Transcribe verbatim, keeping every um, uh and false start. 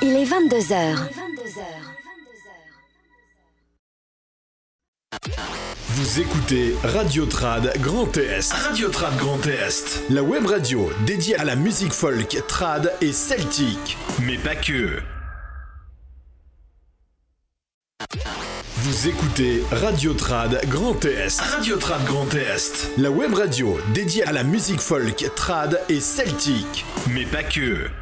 Il est vingt-deux heures. Vous écoutez Radio Trad Grand Est. Radio Trad Grand Est. La web radio dédiée à la musique folk, trad et celtique. Mais pas que. Vous écoutez Radio Trad Grand Est. Radio Trad Grand Est. La web radio dédiée à la musique folk, trad et celtique. Mais pas que.